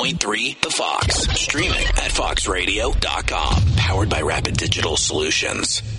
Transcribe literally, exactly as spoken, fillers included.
point three The Fox. Streaming at fox radio dot com. Powered by Rapid Digital Solutions.